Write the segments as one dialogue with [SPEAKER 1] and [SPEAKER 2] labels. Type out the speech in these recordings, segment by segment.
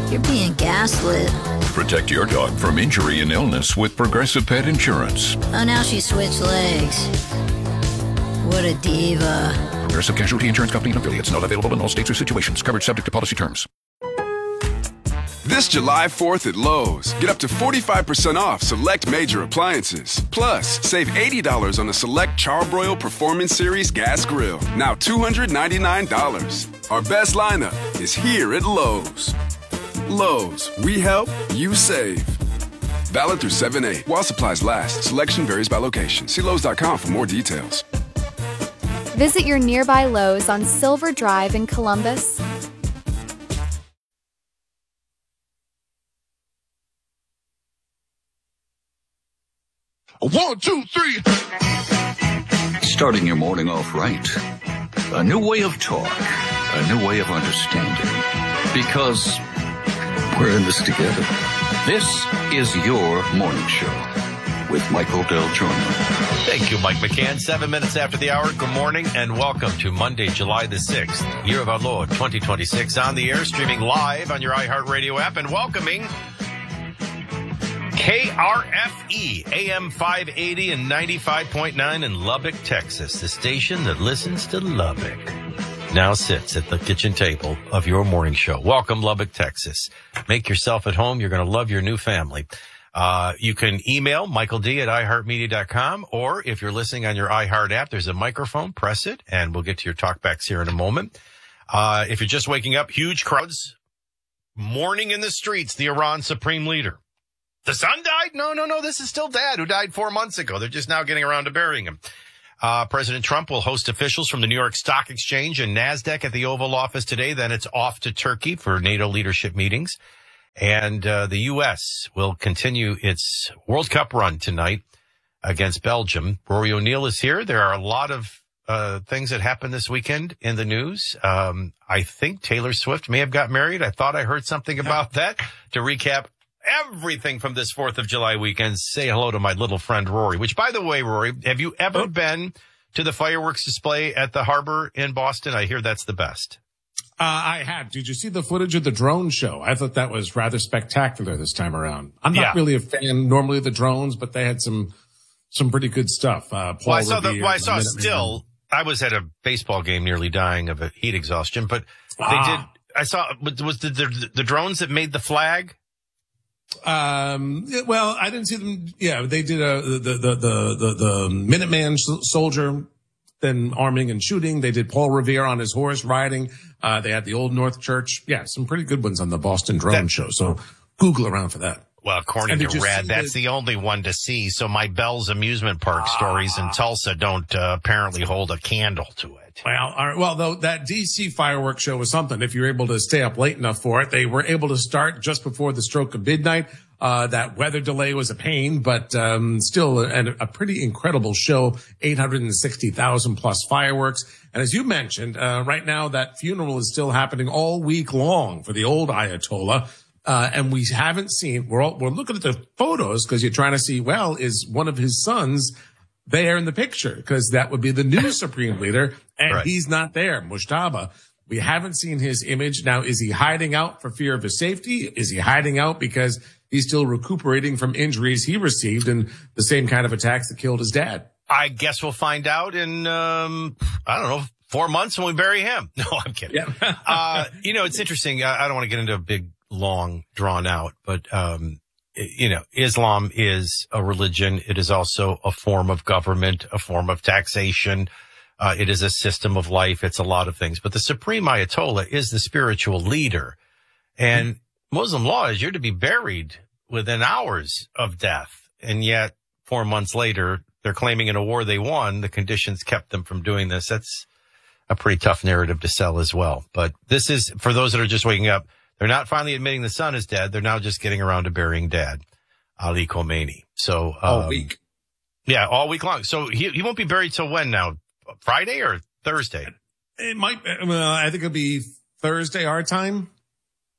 [SPEAKER 1] You're being gaslit.
[SPEAKER 2] Protect your dog from injury and illness with Progressive Pet Insurance.
[SPEAKER 1] Oh, now she switched legs. What a diva.
[SPEAKER 2] Progressive Casualty Insurance Company and affiliates. Not available in all states or situations. Coverage subject to policy terms.
[SPEAKER 3] This July 4th at Lowe's, get up to 45% off select major appliances. Plus, save $80 on a select Char-Broil Performance Series gas grill. Now $299. Our best lineup is here at Lowe's. Lowe's, we help, you save. Valid through 7/8. While supplies last, selection varies by location. See Lowes.com for more details.
[SPEAKER 4] Visit your nearby Lowe's on Silver Drive in Columbus.
[SPEAKER 5] One, two, three.
[SPEAKER 6] Starting your morning off right. A new way of talk. A new way of understanding. Because we're in this together. This is your morning show with Michael Del Giorno.
[SPEAKER 7] Thank you, Mike McCann. 7 minutes after the hour. Good morning and welcome to Monday, July the 6th, year of our Lord, 2026, on the air, streaming live on your iHeartRadio app, and welcoming KRFE, AM 580 and 95.9 in Lubbock, Texas, the station that listens to Lubbock. Now sits at the kitchen table of your morning show. Welcome, Lubbock, Texas. Make yourself at home. You're going to love your new family. You can email Michael D at iHeartMedia.com, or if you're listening on your iHeart app, there's a microphone. Press it, and we'll get to your talkbacks here in a moment. If you're just waking up, huge crowds mourning in the streets, the Iran supreme leader. The son died? No. This is still Dad, who died 4 months ago. They're just now getting around to burying him. President Trump will host officials from the New York Stock Exchange and NASDAQ at the Oval Office today. Then it's off to Turkey for NATO leadership meetings. And the U.S. will continue its World Cup run tonight against Belgium. Rory O'Neill is here. There are a lot of things that happened this weekend in the news. I think Taylor Swift may have got married. I thought I heard something about that. To recap everything from this 4th of July weekend, say hello to my little friend Rory, which, by the way, Rory, have you ever been to the fireworks display at the harbor in Boston? I hear that's the best.
[SPEAKER 5] I have. Did you see the footage of the drone show? I thought that was rather spectacular this time around. I'm not really a fan normally of the drones, but they had some pretty good stuff. I was at a baseball game nearly dying of a heat exhaustion, but was the drones that made the flag?
[SPEAKER 3] Well, I didn't see them. Yeah, they did the Minuteman soldier, then arming and shooting. They did Paul Revere on his horse riding. They had the Old North Church. Yeah, some pretty good ones on the Boston drone show. So Google around for that.
[SPEAKER 7] Well, according to Red, that's the only one to see. So my Bell's amusement park stories in Tulsa don't apparently hold a candle to it.
[SPEAKER 3] Well, all right. Well, though, that DC fireworks show was something. If you're able to stay up late enough for it, they were able to start just before the stroke of midnight. That weather delay was a pain, but still a pretty incredible show. 860,000 plus fireworks. And as you mentioned, right now that funeral is still happening all week long for the old Ayatollah. And we haven't seen, we're looking at the photos because you're trying to see, well, is one of his sons there in the picture? Because that would be the new supreme leader, and he's not there, Mujtaba. We haven't seen his image. Now, is he hiding out for fear of his safety? Is he hiding out because he's still recuperating from injuries he received in the same kind of attacks that killed his dad?
[SPEAKER 7] I guess we'll find out in, 4 months when we bury him. No, I'm kidding. Yeah. It's interesting. I don't want to get into a big, long, drawn out, but, Islam is a religion. It is also a form of government, a form of taxation. It is a system of life. It's a lot of things. But the supreme Ayatollah is the spiritual leader. And Muslim law is you're to be buried within hours of death. And yet 4 months later, they're claiming in a war they won, the conditions kept them from doing this. That's a pretty tough narrative to sell as well. But this is, for those that are just waking up, they're not finally admitting the son is dead. They're now just getting around to burying Dad, Ali Khomeini. So
[SPEAKER 3] all week.
[SPEAKER 7] Yeah, all week long. So he won't be buried till when now? Friday or Thursday?
[SPEAKER 3] It might. Well, I think it'll be Thursday our time.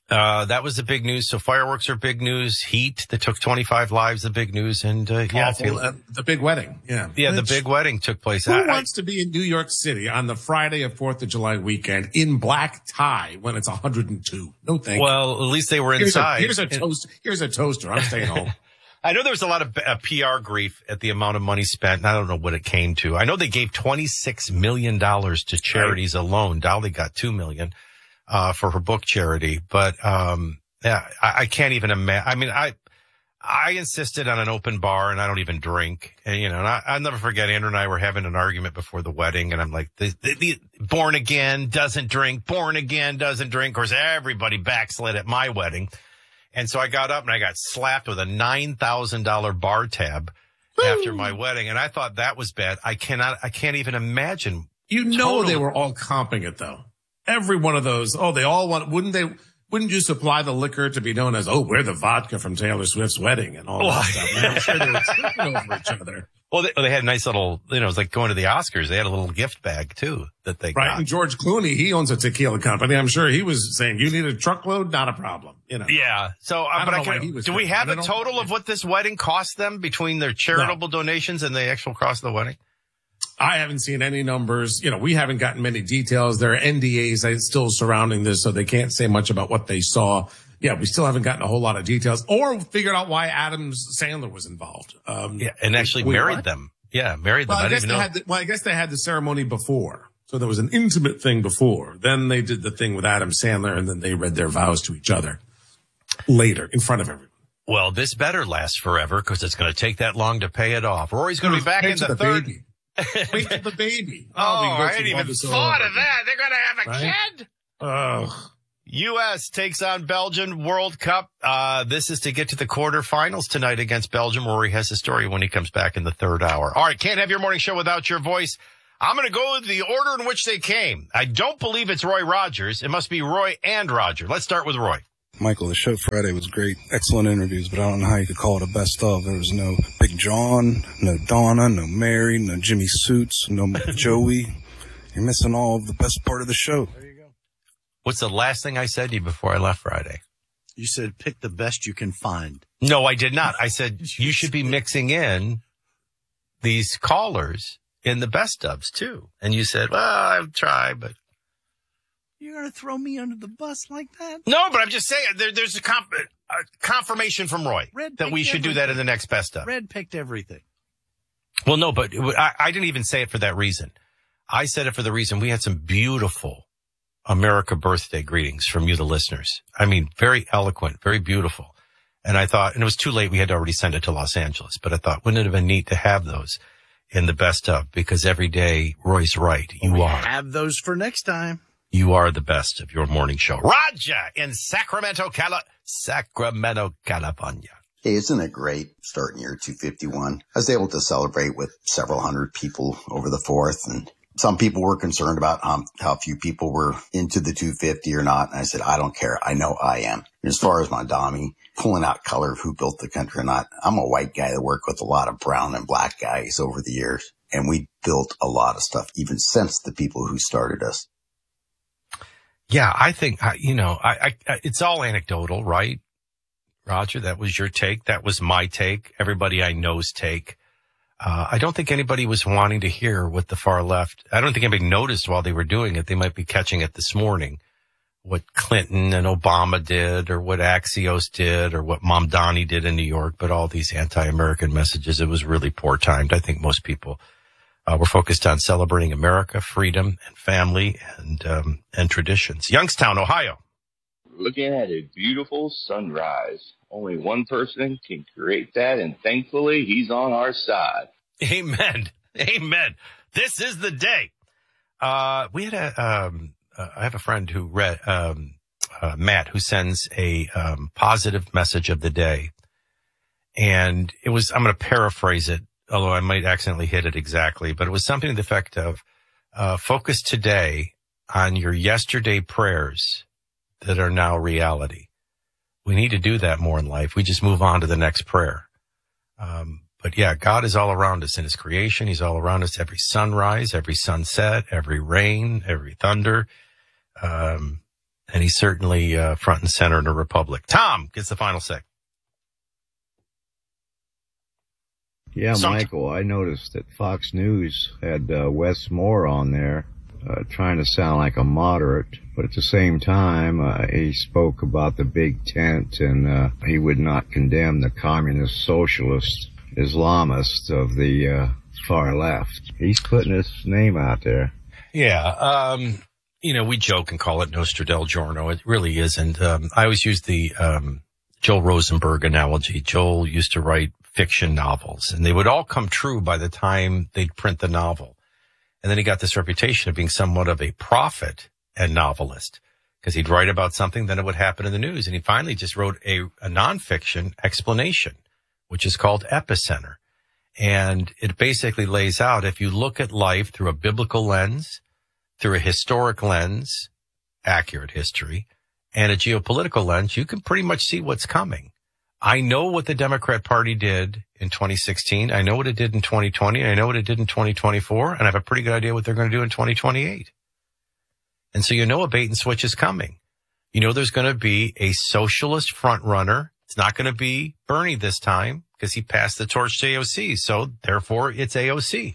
[SPEAKER 7] That was the big news. So fireworks are big news. Heat that took 25 lives, the big news. And,
[SPEAKER 3] the big wedding. Yeah.
[SPEAKER 7] Yeah. The big wedding took place.
[SPEAKER 3] Who wants to be in New York City on the Friday of 4th of July weekend in black tie when it's 102? No, thank you.
[SPEAKER 7] Well, at least they were inside.
[SPEAKER 3] Here's a toaster. I'm staying home.
[SPEAKER 7] I know there was a lot of PR grief at the amount of money spent. And I don't know what it came to. I know they gave $26 million to charities alone. Dolly got $2 million. For her book charity. But, I can't even imagine. I mean, I insisted on an open bar and I don't even drink. And, and I'll never forget Andrew and I were having an argument before the wedding. And I'm like, the born again doesn't drink, born again doesn't drink. Of course, everybody backslid at my wedding. And so I got up and I got slapped with a $9,000 bar tab after my wedding. And I thought that was bad. I can't even imagine.
[SPEAKER 3] They were all comping it though. Every one of those. Oh, they all want, wouldn't you supply the liquor to be known as, we're the vodka from Taylor Swift's wedding and all that stuff. And I'm sure they were tripping over each other.
[SPEAKER 7] Well, they had a nice little, it was like going to the Oscars. They had a little gift bag too that they got.
[SPEAKER 3] Right. And George Clooney, he owns a tequila company. I'm sure he was saying, you need a truckload? Not a problem.
[SPEAKER 7] Yeah. So, do we have a total of what this wedding cost them between their charitable donations and the actual cost of the wedding?
[SPEAKER 3] I haven't seen any numbers. We haven't gotten many details. There are NDAs still surrounding this, so they can't say much about what they saw. Yeah, we still haven't gotten a whole lot of details or figured out why Adam Sandler was involved.
[SPEAKER 7] And actually married them. Yeah, married them.
[SPEAKER 3] I guess they had the ceremony before. So there was an intimate thing before. Then they did the thing with Adam Sandler, and then they read their vows to each other later in front of everyone.
[SPEAKER 7] Well, this better last forever because it's going to take that long to pay it off. Rory's going to be back in the third.
[SPEAKER 3] Baby. Wait for the baby.
[SPEAKER 7] I hadn't even thought of that. They're going to have a kid.
[SPEAKER 3] Oh.
[SPEAKER 7] U.S. takes on Belgium World Cup. This is to get to the quarterfinals tonight against Belgium. Rory has a story when he comes back in the third hour. All right, can't have your morning show without your voice. I'm going to go with the order in which they came. I don't believe it's Roy Rogers. It must be Roy and Roger. Let's start with Roy.
[SPEAKER 8] Michael, the show Friday was great. Excellent interviews, but I don't know how you could call it a best of. There was no Big John, no Donna, no Mary, no Jimmy Suits, no Joey. You're missing all of the best part of the show.
[SPEAKER 7] There you go. What's the last thing I said to you before I left Friday?
[SPEAKER 9] You said pick the best you can find.
[SPEAKER 7] No, I did not. I said you should be mixing in these callers in the best ofs too. And you said, well, I'll try, but.
[SPEAKER 9] You're going to throw me under the bus like that?
[SPEAKER 7] No, but I'm just saying there's a confirmation from Roy that we should do that in the next best of.
[SPEAKER 9] Red picked everything.
[SPEAKER 7] Well, no, but I didn't even say it for that reason. I said it for the reason we had some beautiful America birthday greetings from you, the listeners. I mean, very eloquent, very beautiful. And I thought, and it was too late. We had to already send it to Los Angeles, but I thought, wouldn't it have been neat to have those in the best of? Because every day, Roy's right. You are.
[SPEAKER 9] Have those for next time.
[SPEAKER 7] You are the best of your morning show. Roger in Sacramento, California.
[SPEAKER 10] Hey, isn't it great starting year 251? I was able to celebrate with several hundred people over the 4th, and some people were concerned about how few people were into the 250 or not. And I said, I don't care. I know I am. As far as my Dommy, pulling out color of who built the country or not, I'm a white guy that worked with a lot of brown and black guys over the years. And we built a lot of stuff, even since the people who started us.
[SPEAKER 7] Yeah, I think, it's all anecdotal, right? Roger, that was your take. That was my take. Everybody I know's take. I don't think anybody was wanting to hear what the far left, I don't think anybody noticed while they were doing it. They might be catching it this morning, what Clinton and Obama did or what Axios did or what Mom Donnie did in New York, but all these anti-American messages, it was really poor timed. I think most people we're focused on celebrating America, freedom, and family, and traditions. Youngstown, Ohio.
[SPEAKER 11] Looking at a beautiful sunrise. Only one person can create that, and thankfully, he's on our side.
[SPEAKER 7] Amen. Amen. This is the day. We had I have a friend who read, Matt, who sends a positive message of the day. And it was, I'm going to paraphrase it, although I might accidentally hit it exactly, but it was something to the effect of, focus today on your yesterday prayers that are now reality. We need to do that more in life. We just move on to the next prayer. But yeah, God is all around us in his creation. He's all around us every sunrise, every sunset, every rain, every thunder. And And he's certainly front and center in the Republic. Tom gets the final say.
[SPEAKER 12] Yeah, Michael, I noticed that Fox News had Wes Moore on there trying to sound like a moderate, but at the same time, he spoke about the big tent and he would not condemn the communist, socialist, Islamists of the far left. He's putting his name out there.
[SPEAKER 7] Yeah, we joke and call it Nostradel It really isn't. I always use the Joel Rosenberg analogy. Joel used to write fiction novels, and they would all come true by the time they'd print the novel. And then he got this reputation of being somewhat of a prophet and novelist, because he'd write about something, then it would happen in the news. And he finally just wrote a nonfiction explanation, which is called Epicenter. And it basically lays out, if you look at life through a biblical lens, through a historic lens, accurate history, and a geopolitical lens, you can pretty much see what's coming. I know what the Democrat Party did in 2016. I know what it did in 2020. I know what it did in 2024. And I have a pretty good idea what they're going to do in 2028. And so a bait and switch is coming. There's going to be a socialist front runner. It's not going to be Bernie this time because he passed the torch to AOC. So therefore it's AOC.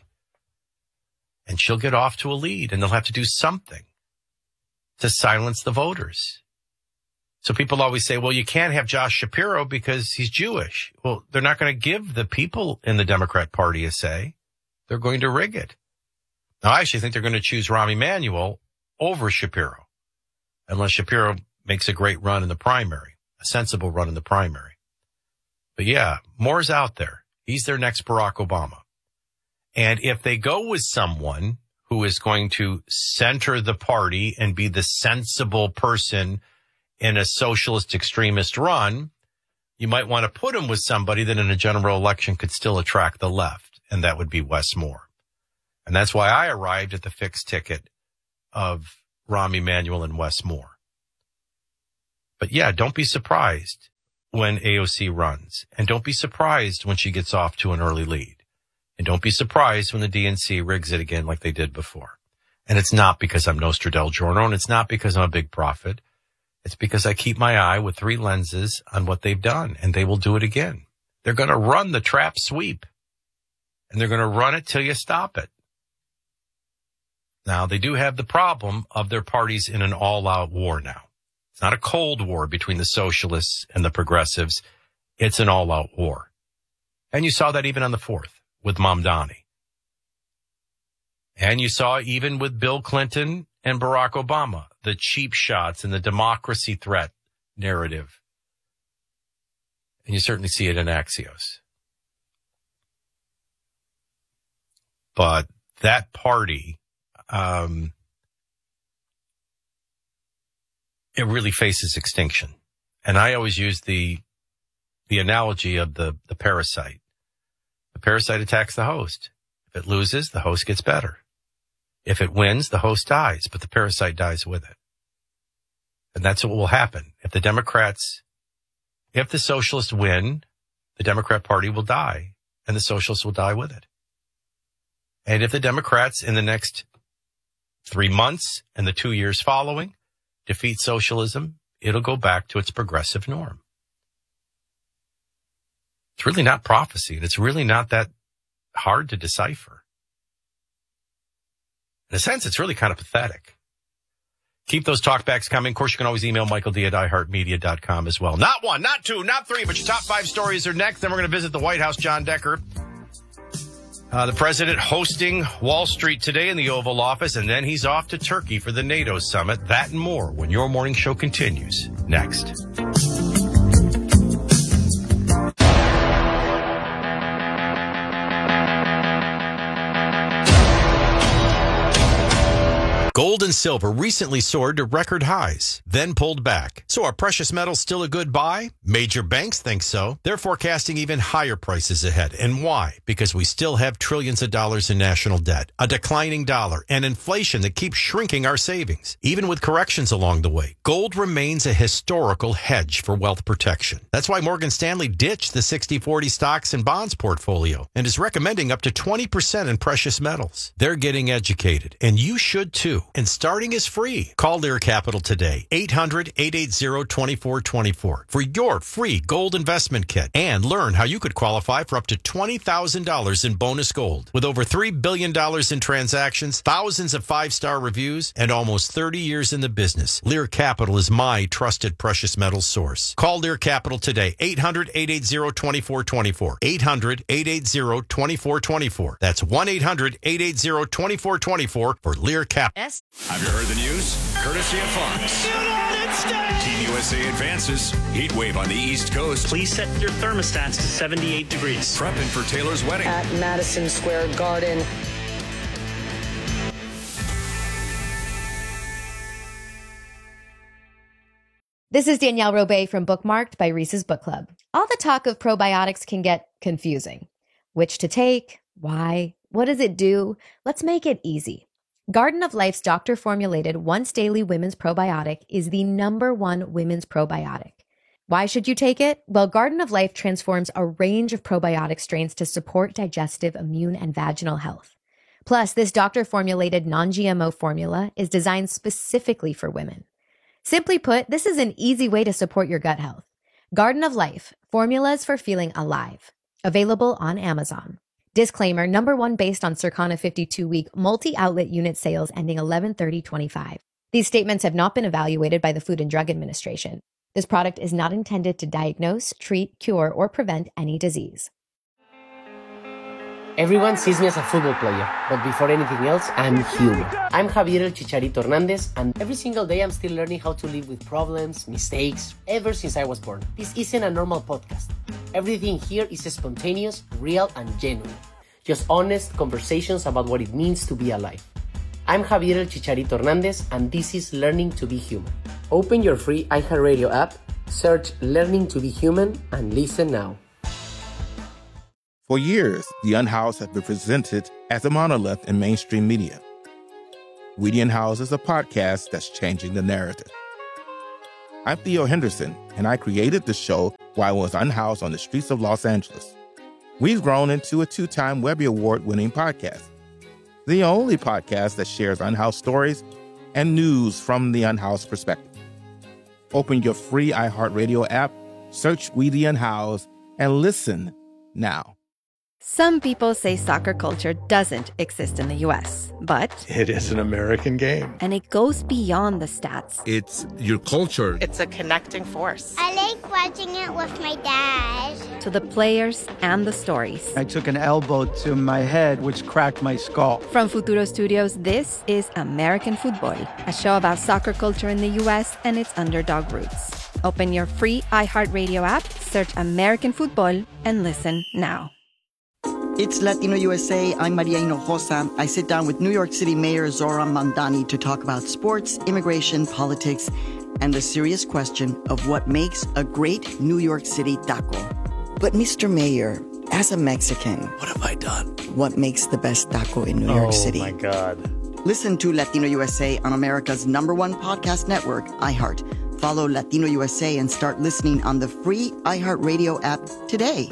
[SPEAKER 7] And she'll get off to a lead, and they'll have to do something to silence the voters. So people always say, well, you can't have Josh Shapiro because he's Jewish. Well, they're not going to give the people in the Democrat Party a say. They're going to rig it. Now, I actually think they're going to choose Rahm Emanuel over Shapiro, unless Shapiro makes a great run in the primary, a sensible run in the primary. But yeah, Moore's out there. He's their next Barack Obama. And if they go with someone who is going to center the party and be the sensible person in a socialist extremist run, you might want to put him with somebody that in a general election could still attract the left, and that would be Wes Moore. And that's why I arrived at the fixed ticket of Rahm Emanuel and Wes Moore. But yeah, don't be surprised when AOC runs, and don't be surprised when she gets off to an early lead. And don't be surprised when the DNC rigs it again like they did before. And it's not because I'm Nostradel Giorno, and it's not because I'm a big prophet. It's because I keep my eye with 3 lenses on what they've done, and they will do it again. They're going to run the trap sweep, and they're going to run it till you stop it. Now, they do have the problem of their parties in an all-out war now. It's not a cold war between the socialists and the progressives. It's an all-out war. And you saw that even on the 4th. With Mamdani. And you saw even with Bill Clinton and Barack Obama, the cheap shots and the democracy threat narrative. And you certainly see it in Axios. But that party, it really faces extinction. And I always use the analogy of the parasite. The parasite attacks the host. If it loses, the host gets better. If it wins, the host dies, but the parasite dies with it. And that's what will happen. If the socialists win, the Democrat Party will die, and the socialists will die with it. And if the Democrats in the next 3 months and the 2 years following defeat socialism, it'll go back to its progressive norm. It's really not prophecy, and it's really not that hard to decipher. In a sense, it's really kind of pathetic. Keep those talkbacks coming. Of course, you can always email michaeld@iheartmedia.com as well. Not 1, not 2, not 3, but your top 5 stories are next. Then we're going to visit the White House, John Decker. The president hosting Wall Street today in the Oval Office, and then he's off to Turkey for the NATO summit. That and more when your morning show continues next.
[SPEAKER 13] Gold and silver recently soared to record highs, then pulled back. So are precious metals still a good buy? Major banks think so. They're forecasting even higher prices ahead. And why? Because we still have trillions of dollars in national debt, a declining dollar, and inflation that keeps shrinking our savings. Even with corrections along the way, gold remains a historical hedge for wealth protection. That's why Morgan Stanley ditched the 60-40 stocks and bonds portfolio and is recommending up to 20% in precious metals. They're getting educated, and you should too. And and starting is free. Call Lear Capital today, 800-880-2424 for your free gold investment kit and learn how you could qualify for up to $20,000 in bonus gold. With over $3 billion in transactions, thousands of 5-star reviews, and almost 30 years in the business, Lear Capital is my trusted precious metals source. Call Lear Capital today, 800-880-2424, 800-880-2424. That's 1-800-880-2424 for Lear Cap.
[SPEAKER 14] Have you heard the news? Courtesy of Fox. United States! Team USA advances. Heat wave on the East Coast.
[SPEAKER 15] Please set your thermostats to 78 degrees.
[SPEAKER 14] Prepping for Taylor's wedding.
[SPEAKER 16] At Madison Square Garden.
[SPEAKER 17] This is Danielle Robay from Bookmarked by Reese's Book Club. All the talk of probiotics can get confusing. Which to take? Why? What does it do? Let's make it easy. Garden of Life's doctor-formulated once-daily women's probiotic is the #1 women's probiotic. Why should you take it? Well, Garden of Life transforms a range of probiotic strains to support digestive, immune, and vaginal health. Plus, this doctor-formulated non-GMO formula is designed specifically for women. Simply put, this is an easy way to support your gut health. Garden of Life, formulas for feeling alive. Available on Amazon. Disclaimer, #1 based on Circana 52-week multi-outlet unit sales ending 11/30/25. These statements have not been evaluated by the Food and Drug Administration. This product is not intended to diagnose, treat, cure, or prevent any disease.
[SPEAKER 18] Everyone sees me as a football player, but before anything else, I'm human. I'm Javier El Chicharito Hernandez, and every single day I'm still learning how to live with problems, mistakes, ever since I was born. This isn't a normal podcast. Everything here is spontaneous, real, and genuine. Just honest conversations about what it means to be alive. I'm Javier El Chicharito Hernandez, and this is Learning to be Human. Open your free iHeartRadio app, search Learning to be Human, and listen now.
[SPEAKER 19] For years, The Unhoused has been presented as a monolith in mainstream media. We The Unhoused is a podcast that's changing the narrative. I'm Theo Henderson, and I created the show while I was unhoused on the streets of Los Angeles. We've grown into a 2-time Webby Award-winning podcast, the only podcast that shares unhoused stories and news from the unhoused perspective. Open your free iHeartRadio app, search We The Unhoused, and listen now.
[SPEAKER 20] Some people say soccer culture doesn't exist in the U.S., but
[SPEAKER 21] it is an American game.
[SPEAKER 20] And it goes beyond the stats.
[SPEAKER 21] It's your culture.
[SPEAKER 22] It's a connecting force.
[SPEAKER 23] I like watching it with my dad.
[SPEAKER 20] To the players and the stories.
[SPEAKER 24] I took an elbow to my head, which cracked my skull.
[SPEAKER 20] From Futuro Studios, this is American Football, a show about soccer culture in the U.S. and its underdog roots. Open your free iHeartRadio app, search American Football, and listen now.
[SPEAKER 25] It's Latino USA. I'm Maria Hinojosa. I sit down with New York City Mayor Zohran Mamdani to talk about sports, immigration, politics, and the serious question of what makes a great New York City taco. But Mr. Mayor, as a Mexican,
[SPEAKER 21] what have I done?
[SPEAKER 25] What makes the best taco in New York City?
[SPEAKER 21] Oh, my God.
[SPEAKER 25] Listen to Latino USA on America's #1 podcast network, iHeart. Follow Latino USA and start listening on the free iHeartRadio app today.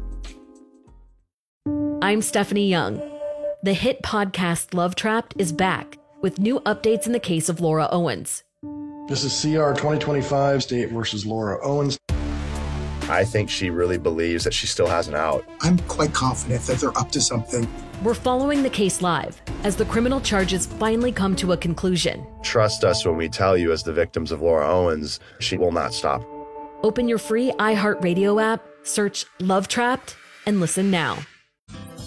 [SPEAKER 26] I'm Stephanie Young. The hit podcast Love Trapped is back with new updates in the case of Laura Owens.
[SPEAKER 27] This is CR 2025, State versus Laura Owens.
[SPEAKER 28] I think she really believes that she still has an out.
[SPEAKER 29] I'm quite confident that they're up to something.
[SPEAKER 26] We're following the case live as the criminal charges finally come to a conclusion.
[SPEAKER 28] Trust us when we tell you, as the victims of Laura Owens, she will not stop.
[SPEAKER 26] Open your free iHeartRadio app, search Love Trapped, and listen now.